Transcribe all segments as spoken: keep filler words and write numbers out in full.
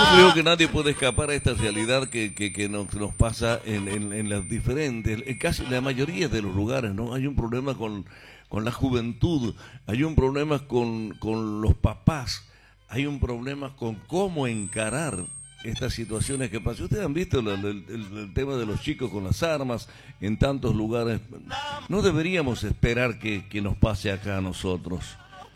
creo que nadie puede escapar a esta realidad que, que, que nos, nos pasa en, en, en las diferentes, en casi la mayoría de los lugares, ¿no? Hay un problema con, con la juventud, hay un problema con, con los papás, hay un problema con cómo encarar estas situaciones que pasan. Ustedes han visto el, el, el, el tema de los chicos con las armas en tantos lugares. No deberíamos esperar que, que nos pase acá a nosotros.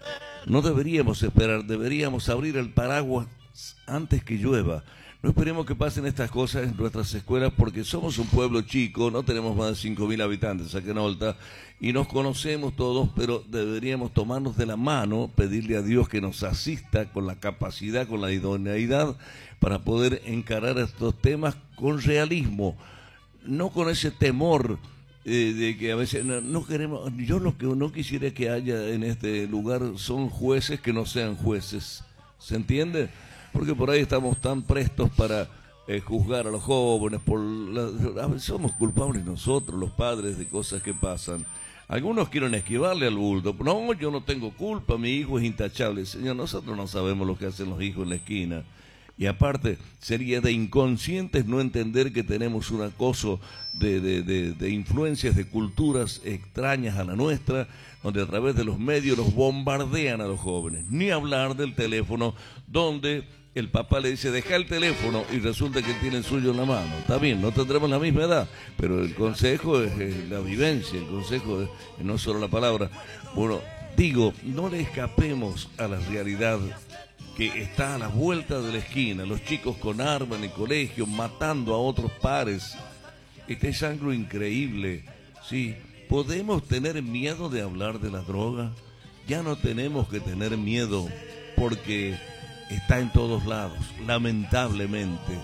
No deberíamos esperar, deberíamos abrir el paraguas antes que llueva. No esperemos que pasen estas cosas en nuestras escuelas porque somos un pueblo chico, no tenemos más de cinco mil habitantes aquí en Olta y nos conocemos todos, pero deberíamos tomarnos de la mano, pedirle a Dios que nos asista con la capacidad, con la idoneidad para poder encarar estos temas con realismo, no con ese temor eh, de que a veces no, no queremos. Yo lo que no quisiera que haya en este lugar son jueces que no sean jueces, ¿se entiende? Porque por ahí estamos tan prestos para eh, juzgar a los jóvenes, por la, a veces somos culpables nosotros, los padres, de cosas que pasan. Algunos quieren esquivarle al bulto. No, yo no tengo culpa, mi hijo es intachable. Señor, nosotros no sabemos lo que hacen los hijos en la esquina. Y aparte, sería de inconscientes no entender que tenemos un acoso de, de, de, de influencias de culturas extrañas a la nuestra, donde a través de los medios los bombardean a los jóvenes. Ni hablar del teléfono, donde el papá le dice, deja el teléfono, y resulta que él tiene el suyo en la mano. Está bien, no tendremos la misma edad, pero el consejo es, es la vivencia, el consejo es, es no solo la palabra. Bueno, digo, no le escapemos a la realidad que está a la vuelta de la esquina, los chicos con armas en el colegio, matando a otros pares. Este es algo increíble, ¿sí? ¿Podemos tener miedo de hablar de la droga? Ya no tenemos que tener miedo porque está en todos lados. Lamentablemente,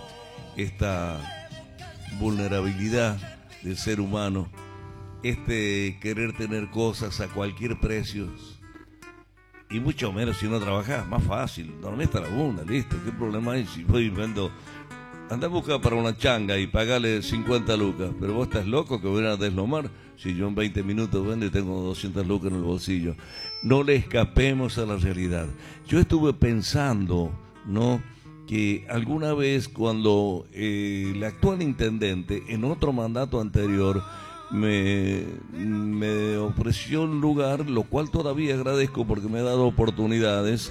esta vulnerabilidad del ser humano, este querer tener cosas a cualquier precio, y mucho menos si no trabajas, más fácil, dormí hasta la una, listo, ¿qué problema hay? Si voy y vendo, anda a buscar para una changa y pagale cincuenta lucas, pero vos estás loco que voy a deslomar, si yo en veinte minutos vendo y tengo doscientas lucas en el bolsillo. No le escapemos a la realidad. Yo estuve pensando, ¿no?, que alguna vez cuando eh, el actual intendente, en otro mandato anterior, Me, me ofreció un lugar, lo cual todavía agradezco porque me ha dado oportunidades,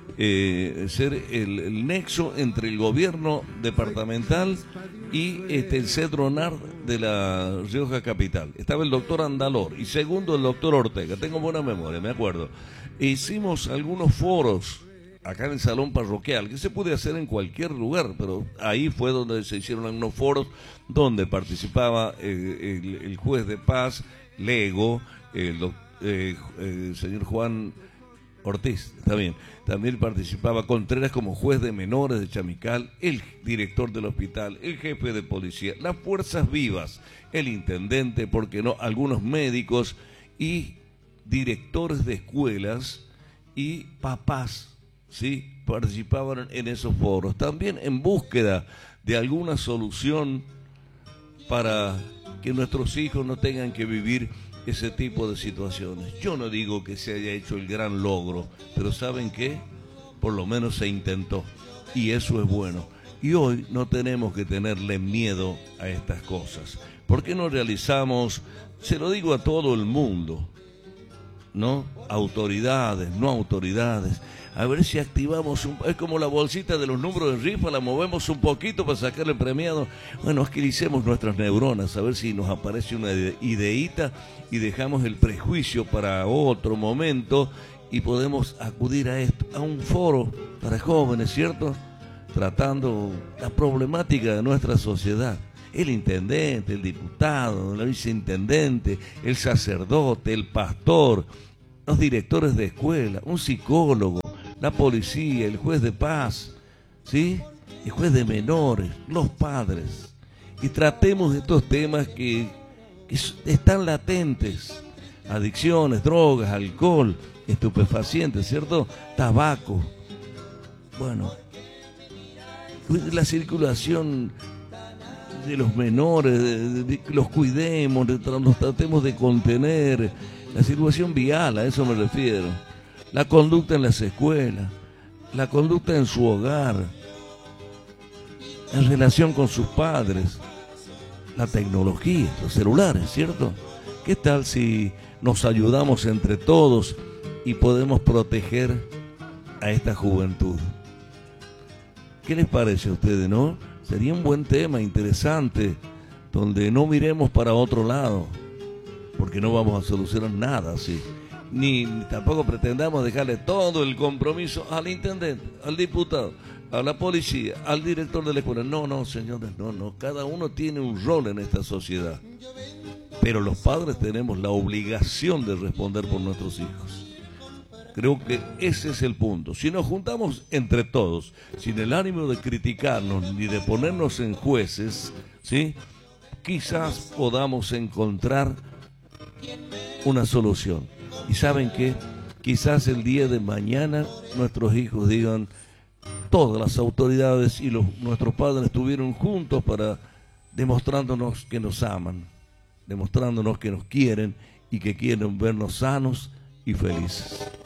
eh, ser el, el nexo entre el gobierno departamental y este, el Cedronar de la Rioja Capital. Estaba el doctor Andalor y segundo el doctor Ortega, tengo buena memoria, me acuerdo. E hicimos algunos foros acá en el salón parroquial, que se puede hacer en cualquier lugar, pero ahí fue donde se hicieron algunos foros donde participaba eh, el, el juez de paz, Lego, el, eh, el señor Juan Ortiz, está bien, también participaba Contreras como juez de menores de Chamical, el director del hospital, el jefe de policía, las fuerzas vivas, el intendente, ¿por qué no?, algunos médicos y directores de escuelas y papás, ¿sí?, participaban en esos foros, también en búsqueda de alguna solución para que nuestros hijos no tengan que vivir ese tipo de situaciones. Yo no digo que se haya hecho el gran logro, pero ¿saben qué? Por lo menos se intentó, y eso es bueno. Y hoy no tenemos que tenerle miedo a estas cosas. ¿Por qué no realizamos, se lo digo a todo el mundo, ¿no?, autoridades, no autoridades, a ver si activamos, un, es como la bolsita de los números de rifa, la movemos un poquito para sacarle el premiado. Bueno, agilicemos nuestras neuronas, a ver si nos aparece una ideíta y dejamos el prejuicio para otro momento y podemos acudir a esto, a un foro para jóvenes, ¿cierto?, tratando la problemática de nuestra sociedad. El intendente, el diputado, el viceintendente, el sacerdote, el pastor, los directores de escuela, un psicólogo, la policía, el juez de paz, ¿sí?, el juez de menores, los padres, y tratemos de estos temas que, que están latentes: adicciones, drogas, alcohol, estupefacientes, ¿cierto?, tabaco, bueno, la circulación de los menores, de, de, de, los cuidemos, de, los tratemos de contener, la circulación vial, a eso me refiero. La conducta en las escuelas, la conducta en su hogar, en relación con sus padres, la tecnología, los celulares, ¿cierto? ¿Qué tal si nos ayudamos entre todos y podemos proteger a esta juventud? ¿Qué les parece a ustedes, no? Sería un buen tema, interesante, donde no miremos para otro lado, porque no vamos a solucionar nada así. Ni, ni tampoco pretendamos dejarle todo el compromiso al intendente, al diputado, a la policía, al director de la escuela. No, no, señores, no, no. Cada uno tiene un rol en esta sociedad. Pero los padres tenemos la obligación de responder por nuestros hijos. Creo que ese es el punto. Si nos juntamos entre todos, sin el ánimo de criticarnos ni de ponernos en jueces, ¿sí?, quizás podamos encontrar una solución. ¿Y saben qué? Quizás el día de mañana nuestros hijos digan: todas las autoridades y los, nuestros padres estuvieron juntos para demostrándonos que nos aman, demostrándonos que nos quieren y que quieren vernos sanos y felices.